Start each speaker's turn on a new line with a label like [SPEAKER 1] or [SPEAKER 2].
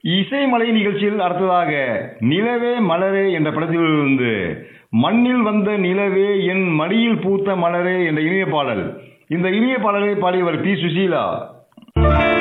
[SPEAKER 1] இசைமலை நிகழ்ச்சியில் அடுத்ததாக நிலவே மலரே என்ற படத்திலிருந்து மண்ணில் வந்த நிலவே என் மடியில் பூத்த மலரே என்ற இனிய பாடல். இந்த இனிய பாடலை பாடியவர் பி. சுசீலா.